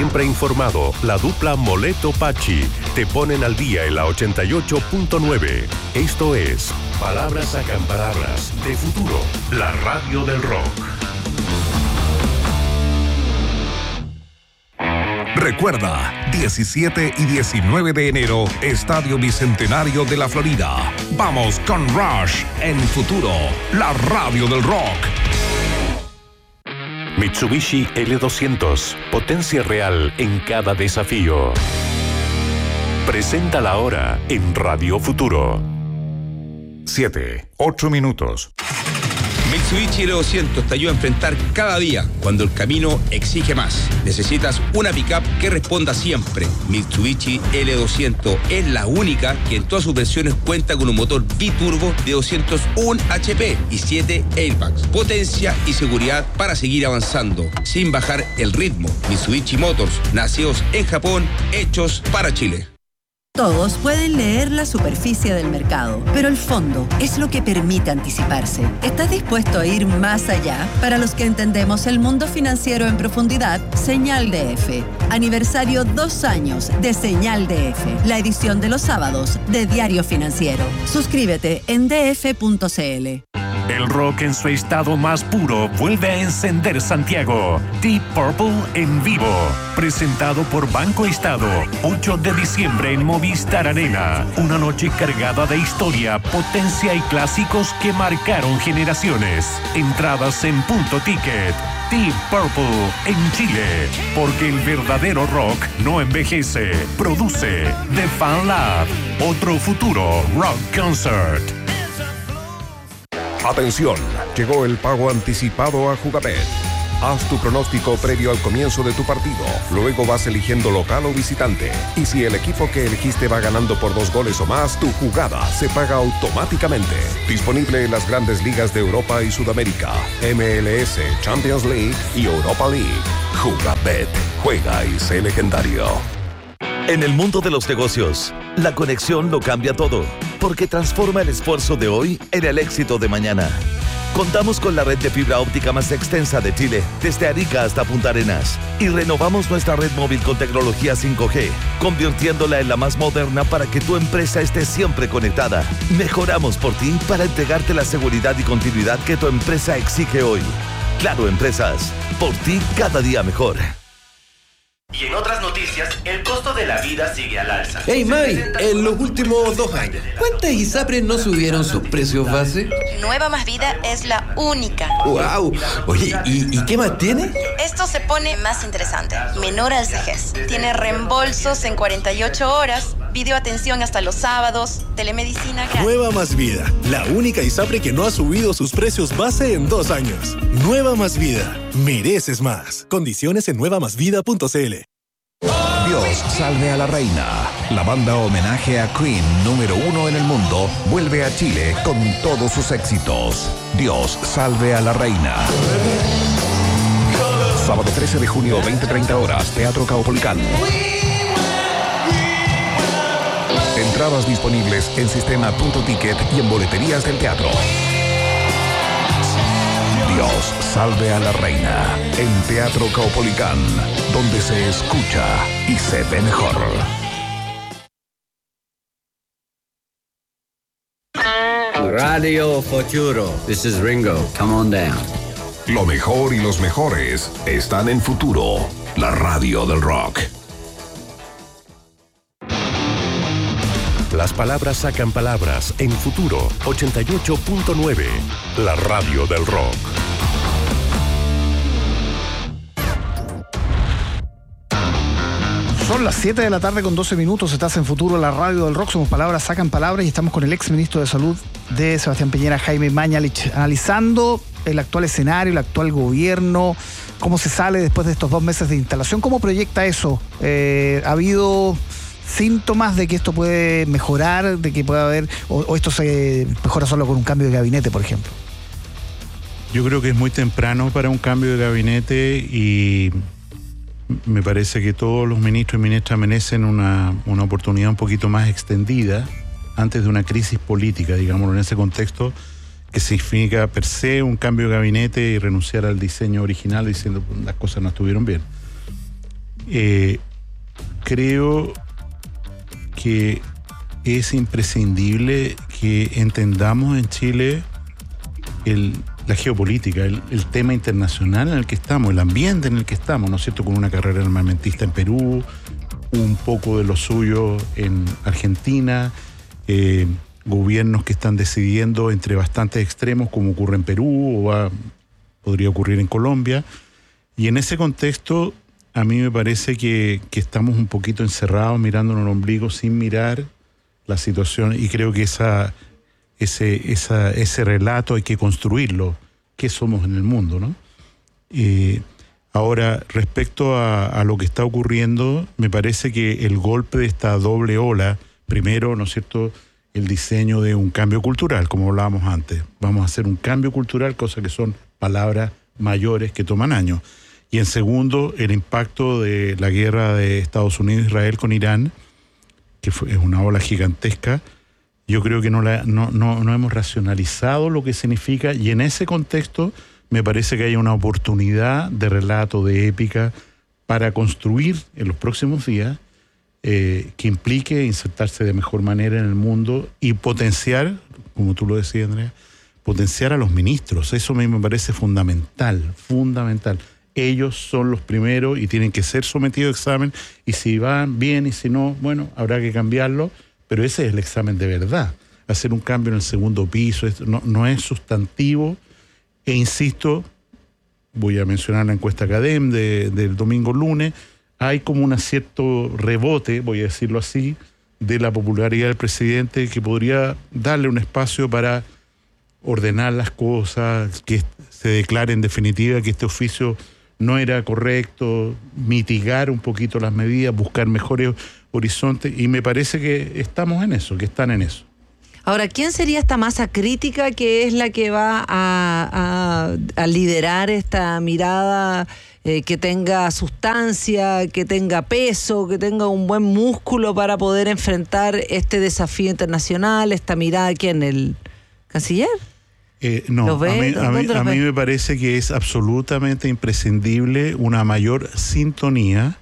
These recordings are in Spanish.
Siempre informado, la dupla Moleto-Pachi te ponen al día en la 88.9. Esto es Palabras Sacan Palabras de Futuro, la radio del rock. Recuerda, 17 y 19 de enero, Estadio Bicentenario de la Florida. Vamos con Rush en Futuro, la radio del rock. Mitsubishi L200, potencia real en cada desafío. Presenta la hora en Radio Futuro. 7:08 minutos. Mitsubishi L200 te ayuda a enfrentar cada día cuando el camino exige más. Necesitas una pickup que responda siempre. Mitsubishi L200 es la única que en todas sus versiones cuenta con un motor biturbo de 201 HP y 7 airbags. Potencia y seguridad para seguir avanzando sin bajar el ritmo. Mitsubishi Motors, nacidos en Japón, hechos para Chile. Todos pueden leer la superficie del mercado, pero el fondo es lo que permite anticiparse. ¿Estás dispuesto a ir más allá? Para los que entendemos el mundo financiero en profundidad, Señal DF. Aniversario 2 años de Señal DF, la edición de los sábados de Diario Financiero. Suscríbete en df.cl. El rock en su estado más puro vuelve a encender Santiago. Deep Purple en vivo. Presentado por Banco Estado. 8 de diciembre en Movistar Arena. Una noche cargada de historia, potencia y clásicos que marcaron generaciones. Entradas en Punto Ticket. Deep Purple en Chile. Porque el verdadero rock no envejece. Produce The Fan Lab. Otro futuro rock concert. Atención, llegó el pago anticipado a Jugabet. Haz tu pronóstico previo al comienzo de tu partido. Luego vas eligiendo local o visitante. Y si el equipo que elegiste va ganando por 2 goles o más, tu jugada se paga automáticamente. Disponible en las grandes ligas de Europa y Sudamérica, MLS, Champions League y Europa League. Jugabet. Juega y sé legendario. En el mundo de los negocios, la conexión lo cambia todo, porque transforma el esfuerzo de hoy en el éxito de mañana. Contamos con la red de fibra óptica más extensa de Chile, desde Arica hasta Punta Arenas, y renovamos nuestra red móvil con tecnología 5G, convirtiéndola en la más moderna para que tu empresa esté siempre conectada. Mejoramos por ti para entregarte la seguridad y continuidad que tu empresa exige hoy. Claro Empresas, por ti cada día mejor. Y en otras noticias, el costo de la vida sigue al alza. Hey May, en los últimos 2 años, ¿cuántas ISAPRES no subieron sus precios base? Nueva Más Vida es la única. ¡Wow! Oye, ¿y qué más tiene? Esto se pone más interesante. Menor al CEGES. Tiene reembolsos en 48 horas, videoatención hasta los sábados, telemedicina gratis. Nueva Más Vida, la única ISAPRE que no ha subido sus precios base en 2 años. Nueva Más Vida, mereces más. Condiciones en nuevamásvida.cl. Dios salve a la reina. La banda homenaje a Queen número 1 en el mundo vuelve a Chile con todos sus éxitos. Dios salve a la reina. Sábado 13 de junio, 20:30 horas, Teatro Caupolicán. Entradas disponibles en sistema Punto Ticket y en boleterías del teatro. Dios salve a la reina en Teatro Caupolicán, donde se escucha y se ve mejor. Radio Futuro. This is Ringo. Come on down. Lo mejor y los mejores están en Futuro, la radio del rock. Las palabras sacan palabras en Futuro 88.9, la radio del rock. Son las 7 de la tarde con 12 minutos, estás en Futuro, la radio del rock, somos Palabras Sacan Palabras y estamos con el ex ministro de Salud de Sebastián Piñera, Jaime Mañalich, analizando el actual escenario, el actual gobierno, cómo se sale después de estos 2 meses de instalación, cómo proyecta eso. ¿Ha habido síntomas de que esto puede mejorar, de que puede haber, o esto se mejora solo con un cambio de gabinete, por ejemplo? Yo creo que es muy temprano para un cambio de gabinete y me parece que todos los ministros y ministras merecen una oportunidad un poquito más extendida antes de una crisis política, digámoslo, en ese contexto que significa per se un cambio de gabinete y renunciar al diseño original diciendo que las cosas no estuvieron bien. Creo que es imprescindible que entendamos en Chile la geopolítica, el tema internacional en el que estamos, el ambiente en el que estamos, ¿no es cierto?, con una carrera armamentista en Perú, un poco de lo suyo en Argentina, gobiernos que están decidiendo entre bastantes extremos, como ocurre en Perú o podría ocurrir en Colombia. Y en ese contexto, a mí me parece que estamos un poquito encerrados mirándonos el ombligo sin mirar la situación, y creo que ese relato hay que construirlo. ¿Qué somos en el mundo, no? Ahora, respecto a lo que está ocurriendo, me parece que el golpe de esta doble ola, primero, ¿no es cierto?, el diseño de un cambio cultural, como hablábamos antes. Vamos a hacer un cambio cultural, cosa que son palabras mayores que toman años. Y en segundo, el impacto de la guerra de Estados Unidos e Israel con Irán, que es una ola gigantesca. Yo creo que no hemos racionalizado lo que significa, y en ese contexto me parece que hay una oportunidad de relato, de épica, para construir en los próximos días, que implique insertarse de mejor manera en el mundo y potenciar, como tú lo decías, Andrea, potenciar a los ministros. Eso a mí me parece fundamental. Ellos son los primeros y tienen que ser sometidos a examen, y si van bien y si no, bueno, habrá que cambiarlo, pero ese es el examen de verdad. Hacer un cambio en el segundo piso no es sustantivo, e insisto, voy a mencionar la encuesta CADEM del domingo lunes, hay como un cierto rebote, voy a decirlo así, de la popularidad del presidente, que podría darle un espacio para ordenar las cosas, que se declare en definitiva que este oficio no era correcto, mitigar un poquito las medidas, buscar mejores horizontes, y me parece que estamos en eso, que están en eso. Ahora, ¿quién sería esta masa crítica que es la que va a liderar esta mirada que tenga sustancia, que tenga peso, que tenga un buen músculo para poder enfrentar este desafío internacional, esta mirada? ¿Quién? ¿El canciller? No, a mí me parece que es absolutamente imprescindible una mayor sintonía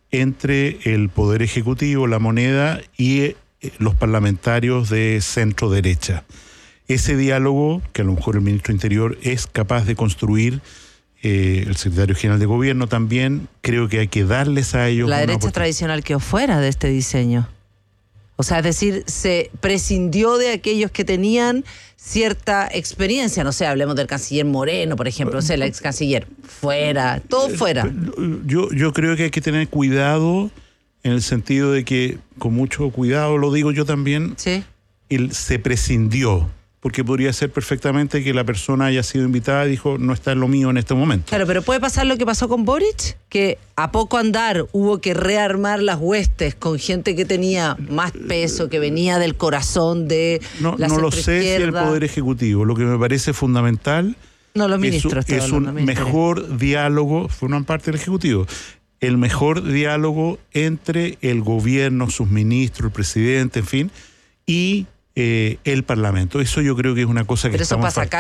entre el Poder Ejecutivo, la moneda, y los parlamentarios de centro derecha. Ese diálogo, que a lo mejor el ministro Interior es capaz de construir, el secretario general de Gobierno también, creo que hay que darles a ellos la derecha tradicional quedó fuera de este diseño. O sea, es decir, se prescindió de aquellos que tenían cierta experiencia. No sé, hablemos del canciller Moreno, por ejemplo, el ex canciller. Fuera, todo fuera. Yo creo que hay que tener cuidado, en el sentido de que, con mucho cuidado, lo digo yo también, ¿sí?, él se prescindió, porque podría ser perfectamente que la persona haya sido invitada y dijo, no está en lo mío en este momento. Claro, pero puede pasar lo que pasó con Boric, que a poco andar hubo que rearmar las huestes con gente que tenía más peso, que venía del corazón de la centroizquierda. No lo sé si el Poder Ejecutivo. Lo que me parece fundamental los ministros, es un mejor diálogo, forman parte del Ejecutivo, el mejor diálogo entre el gobierno, sus ministros, el presidente, en fin, y el Parlamento. Eso yo creo que es una cosa que pero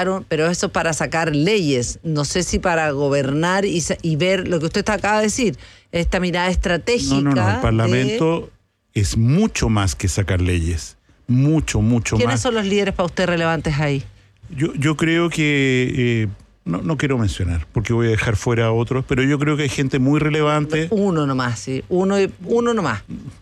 eso para sacar leyes, no sé si para gobernar y ver lo que usted acaba de decir, esta mirada estratégica. No, el Parlamento es mucho más que sacar leyes, mucho más. ¿Quiénes son los líderes para usted relevantes ahí? Yo creo que no quiero mencionar, porque voy a dejar fuera a otros, pero yo creo que hay gente muy relevante. Uno nomás, sí, uno nomás.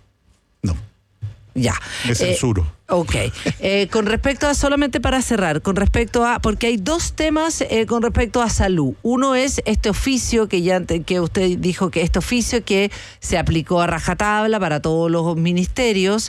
No. Ya. Me censuro. Ok. Con respecto a, solamente para cerrar, con respecto a, porque hay dos temas con respecto a salud. Uno es este oficio que usted dijo, que este oficio que se aplicó a rajatabla para todos los ministerios,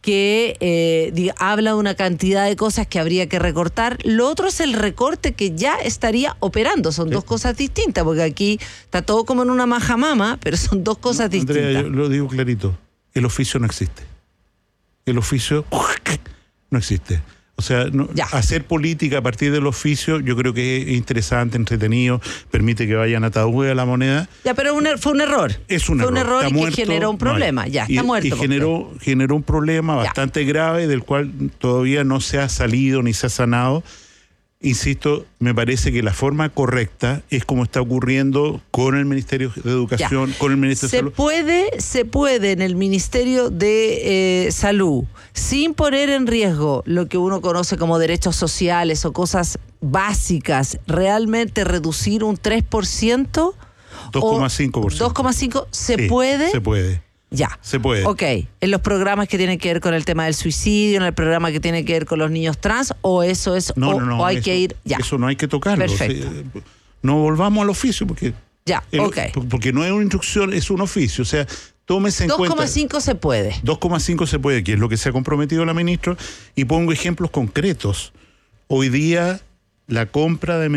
que habla de una cantidad de cosas que habría que recortar. Lo otro es el recorte que ya estaría operando. Son dos cosas distintas, porque aquí está todo como en una majamama, pero son dos cosas distintas. Andrea, yo lo digo clarito, el oficio no existe. El oficio no existe. O sea, hacer política a partir del oficio yo creo que es interesante, entretenido, permite que vayan ataúdes a la moneda. Ya, pero fue un error. Es un error. Fue un error y muerto, que generó un problema. Está muerto. Y generó un problema bastante grave, del cual todavía no se ha salido ni se ha sanado. insisto, me parece que la forma correcta es como está ocurriendo con el Ministerio de Educación, con el Ministerio de Salud. Se puede en el Ministerio de Salud, sin poner en riesgo lo que uno conoce como derechos sociales o cosas básicas, realmente reducir un 3%. 2,5%. 2,5% ¿se puede? Se puede. Ya. Se puede. Ok. En los programas que tienen que ver con el tema del suicidio, en el programa que tiene que ver con los niños trans, o eso es, no, hay eso, que ir, ya. Eso no hay que tocarlo. Perfecto. No volvamos al oficio porque... Ya, porque no es una instrucción, es un oficio. O sea, tómese en cuenta... 2,5 se puede. 2,5 se puede, que es lo que se ha comprometido la ministra. Y pongo ejemplos concretos. Hoy día... La compra de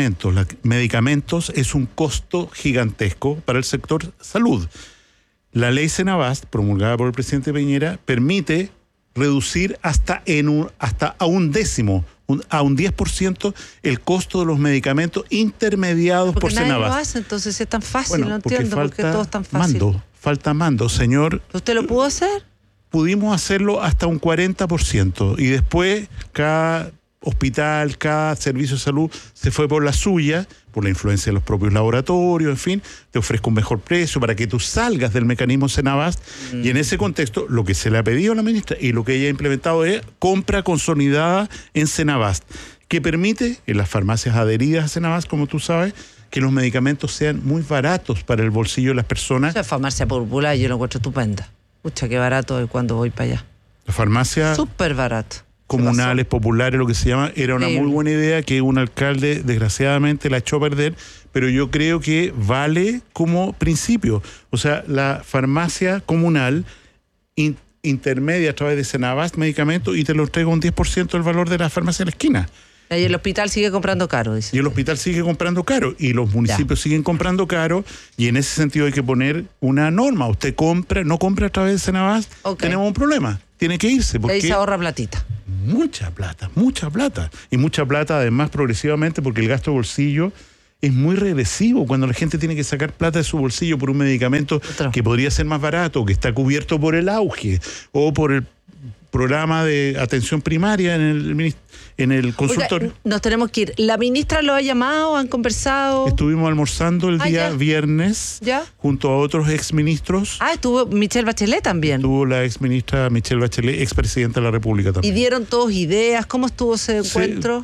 medicamentos es un costo gigantesco para el sector salud. La ley Senabast, promulgada por el presidente Piñera, permite reducir hasta a un décimo, a un 10% el costo de los medicamentos intermediados por Senabast. Nadie lo hace, entonces es tan fácil, bueno, no entiendo por qué todo es tan fácil. Falta mando, señor. ¿Usted lo pudo hacer? Pudimos hacerlo hasta un 40% y después cada hospital, cada servicio de salud se fue por la suya, por la influencia de los propios laboratorios, en fin, te ofrezco un mejor precio para que tú salgas del mecanismo Senabast. Y en ese contexto, lo que se le ha pedido a la ministra y lo que ella ha implementado es compra consolidada en Senabast, que permite en las farmacias adheridas a Senabast, como tú sabes, que los medicamentos sean muy baratos para el bolsillo de las personas. Esa farmacia popular yo lo encuentro estupenda. Pucha, qué barato es cuando voy para allá. La farmacia... Súper barato. Comunales, populares, lo que se llama, era una muy buena idea que un alcalde desgraciadamente la echó a perder, pero yo creo que vale como principio. O sea, la farmacia comunal intermedia a través de Senabast medicamentos y te lo entrega un 10% del valor de la farmacia de la esquina. Y el hospital sigue comprando caro, dice. Y el hospital sigue comprando caro y los municipios siguen comprando caro y en ese sentido hay que poner una norma. Usted no compra a través de Senabast, tenemos un problema. Tiene que irse. Porque ahí se ahorra platita. Mucha plata. Y mucha plata además progresivamente porque el gasto de bolsillo es muy regresivo cuando la gente tiene que sacar plata de su bolsillo por un medicamento que podría ser más barato, que está cubierto por el auge o por el programa de atención primaria en el consultorio. Oiga, nos tenemos que ir. ¿La ministra lo ha llamado? ¿Han conversado? Estuvimos almorzando el día viernes junto a otros exministros. Estuvo Michelle Bachelet también. Estuvo la exministra Michelle Bachelet, expresidenta de la República también. ¿Y dieron todos ideas? ¿Cómo estuvo ese encuentro?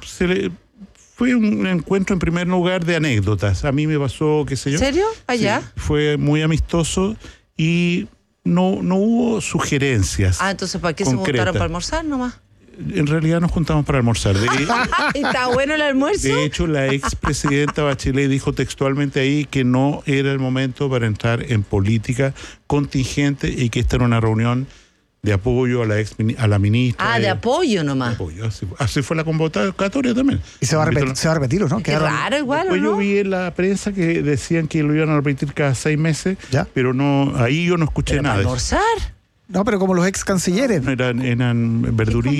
Fue un encuentro en primer lugar de anécdotas. A mí me pasó, qué sé yo. ¿En serio? ¿Allá? Sí, fue muy amistoso y no hubo sugerencias. Entonces ¿para qué se juntaron para almorzar nomás? En realidad nos juntamos para almorzar. ¿Está bueno el almuerzo? De hecho, la expresidenta Bachelet dijo textualmente ahí que no era el momento para entrar en política contingente y que esta era una reunión de apoyo a la ministra. De apoyo nomás. De apoyo, así fue la convocatoria también. Y se va a repetir, ¿no? Qué raro igual, después ¿o no? yo vi en la prensa que decían que lo iban a repetir cada 6 meses, pero no, ahí yo no escuché nada. ¿Para almorzar? No, pero como los ex cancilleres. Eran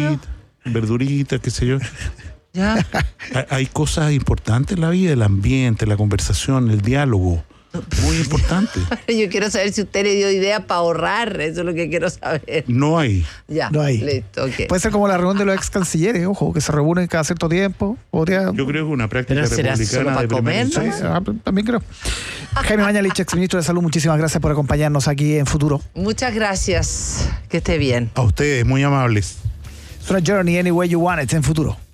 verduritas, qué sé yo. Ya. Hay cosas importantes en la vida, el ambiente, la conversación, el diálogo. Muy importante. Yo quiero saber si usted le dio idea para ahorrar, eso es lo que quiero saber. No hay. Ya, no hay. Listo, okay. Puede ser como la reunión de los ex cancilleres, ojo, que se reúnen cada cierto tiempo. Yo creo que una práctica republicana de comer, ¿no? También creo. Jaime Mañalich, exministro de Salud, muchísimas gracias por acompañarnos aquí en Futuro. Muchas gracias, que esté bien. A ustedes, muy amables. It's a journey any way you want it en Futuro.